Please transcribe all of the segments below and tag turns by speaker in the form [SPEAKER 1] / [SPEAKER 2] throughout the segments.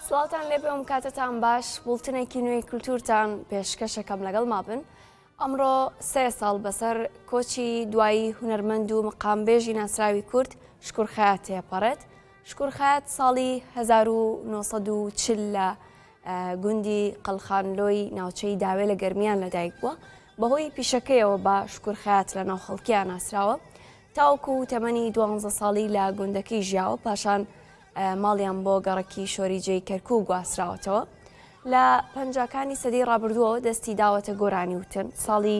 [SPEAKER 1] سڵاتان لێ بێ کاتتان باش بڵتنێکی نوێی کولتورتان پێشکەشەکەم لەگەڵ مابن. ئەمڕۆ 3 ساڵ بەسەر کۆچی دوایی هونەرمەند و مقامبێژی ناسراوی کورد شکورخەیات تێپەڕێت. شکورخەیات ساڵی 1940 لە گوندی قەلخانلۆی ناوچەی داوێ لە گەرمیان لەدایک بووە. بەهۆی پیشەکەیەوە بە شکورخەیات لە ناو خەڵکیان ناسراوە تاوەکو تەمەنی 12 ساڵی لە گوندەکەی ژیاوە، پاشان ماڵیان بۆ گەڕەکی شۆریجێی کەرکوو گواستراوەتەوە. لە پەنجاکانی سەدەی ڕابردووەوە دەستی داوەتە گۆرانی وتن. ساڵی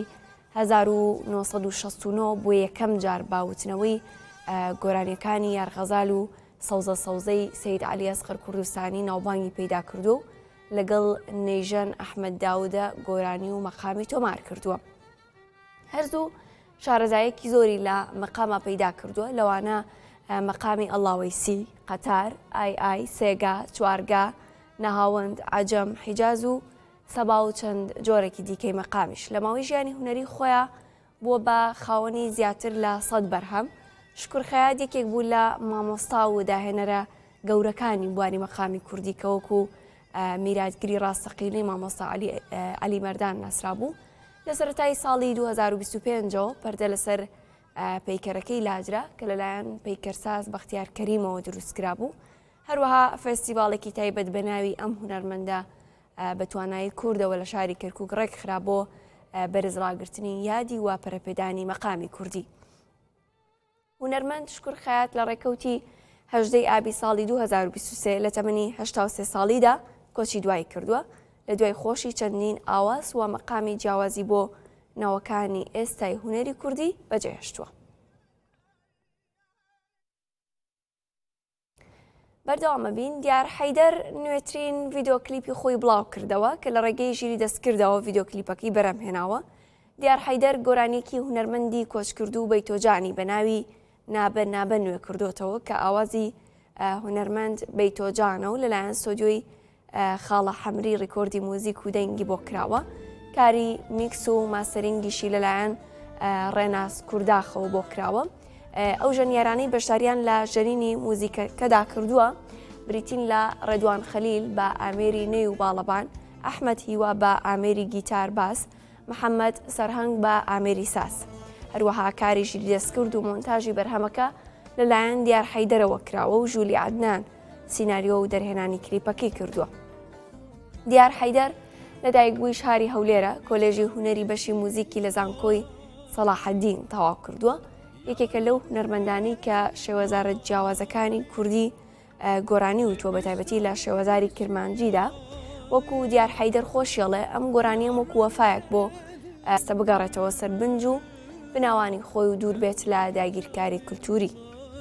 [SPEAKER 1] 1969 بۆ یەکەم جار باوتنەوەی گۆرانیەکانی یارغەزال و سەوزە سەوزەی سەید عەلی ئەسقەر کوردستانی ناوبانگی پەیدا کردو و لەگەڵ نەیژەن ئەحمەد داودە گۆرانی و مەقامی تۆمار کردووە. هەرزوو شارەزایەکی زۆری لە مەقامە پەیدا کردووە، لەوانە مەقامی ئەڵاوەیسی، قەتار، ئای، سێگا، چوارگا، نەهاوند، عەجەم، حیجاز و سەبا و چەند جۆرێکی دیکەی مەقامیش. لە ماوەی ژیانی هونەری خۆیان بووە بە خاوەنی زیاتر لە 100 بەرهەم. شکورخەیات یەکێک بوو لە مامۆستا و داهێنەرە گەورەکانی بواری مەقامی کوردی کە وەکو میراتگری ڕاستەقینەی مامۆستا عەلی مەردان ناسرا بوو. لە سەرەتای ساڵی 2025ەوە پەردە لەسەر پیکەرەکەی لاجرا کە لەلایەن پیکەرساز بەختیار کەریمەوە دروستکرا بوو. هەروەها فێستیڤاڵێکی تایبەت بە ناوی ئەم هونەرمەندە بە توانایی کوردەوە لە شاری کەرکووک ڕێک خرا بۆ بەرزڕاگرتنی یادی و پەرەپێدانی مەقامی کوردی. هونەرمەند شکورخەیات لە ڕێکەوتی 18 ئابی ساڵی 2023 لە تەمەنی 83 ساڵیدا کۆچی دوای کردووە. لە دوای خۆشی چەندین ئاواز و مەقامی جیاوازی بۆ ناوەکانی ئێستای هونەری کوردی بەجێهێشتووە. بەردەوامە بین. دیار حەیدەر نوێترین ڤیدۆکلیپی خۆی بڵاو کردەوە کە لە ڕێگەی ژیری دەستکردەوە ڤیدۆکلیپەکەی بەرەمهێناوە. دیار حەیدەر گۆرانێکی هونەرمەندی کۆچکردو و بەیتۆجانی بە ناوی نابە نوێ کردوتەوە کە ئاوازی هونەرمەند بەیتۆجانە و لەلایەن سۆدیۆی خاڵە حەمری ڕیکۆردی موزیک و دەنگی بۆ کراوە. کاری میکس و ماسەرینگیشی لەلایەن ڕێناس کورداخەوە بۆ کراوە. ئەو ژەنیارانەی بەشداریان لە ژەرینی موزیکەکەدا کردووە بریتین لە ڕێدوان خەلیل بە ئامێری نەی و باڵەبان، ئەحمەد هیوا بە ئامێری گیتار باس، محەممەد سەرهەنگ بە ئامێری ساس. هەروەها کاریشی دەستکرد و مۆنتاژی بەرهەمەکە لەلایەن دیار حەیدەرەوە کراوە و ژولی عەدنان سیناریۆ و دەرهێنانی کلیپەکەی کردووە. دیار حەیدەر لەدایکبووی شاری هەولێرە کۆلێژی هونەری بەشی موزیکی لە زانکۆی سەلاحەدین تەواو کردووە. یەکێکە لەو هونەرمەندانی کە شێوەزارە جیاوازەکانی کوردی گۆرانی وتووە بە تایبەتی لە شێوەزاری کرمانجیدا. وەکو دیار حەیدەر خۆشیڵێ ئەم گۆرانیە وەکو وەفایەک بۆ ئەستە بگەڕێتەوە سەر بنج و بناوانی خۆی و دوور بێت لە داگیرکاری کولتوری.